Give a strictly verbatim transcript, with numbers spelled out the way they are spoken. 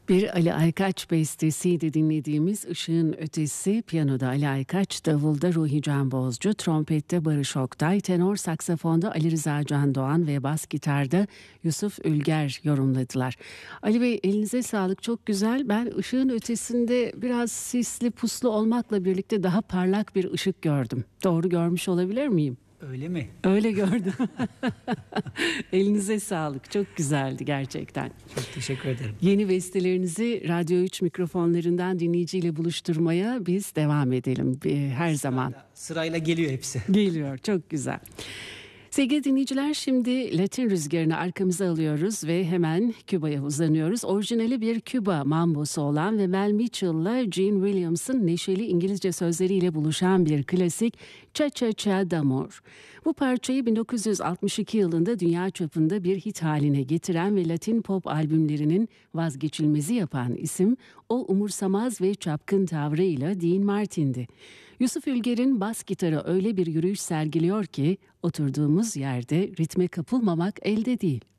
Bir Ali Aykaç bestesiydi dinlediğimiz Işığın Ötesi. Piyanoda Ali Aykaç, davulda Ruhi Canbozcu, trompette Barış Oktay, tenor saksafonda Ali Rıza Candoğan ve bas gitarda Yusuf Ülger yorumladılar. Ali Bey, elinize sağlık, çok güzel. Ben Işığın Ötesi'nde biraz sisli puslu olmakla birlikte daha parlak bir ışık gördüm. Doğru görmüş olabilir miyim? Öyle mi? Öyle gördüm. Elinize sağlık. Çok güzeldi gerçekten. Çok teşekkür ederim. Yeni bestelerinizi Radyo üç mikrofonlarından dinleyiciyle buluşturmaya biz devam edelim her Sırayla, zaman. Sırayla geliyor hepsi. Geliyor, çok güzel. Sevgili dinleyiciler, şimdi Latin rüzgarını arkamıza alıyoruz ve hemen Küba'ya uzanıyoruz. Orijinali bir Küba mambosu olan ve Mel Mitchell'la Gene Williams'ın neşeli İngilizce sözleriyle buluşan bir klasik Cha Cha Cha d'Amour. Bu parçayı bin dokuz yüz altmış iki yılında dünya çapında bir hit haline getiren ve Latin pop albümlerinin vazgeçilmezi yapan isim o umursamaz ve çapkın tavrıyla Dean Martin'di. Yusuf Ülger'in bas gitarı öyle bir yürüyüş sergiliyor ki oturduğumuz yerde ritme kapılmamak elde değil.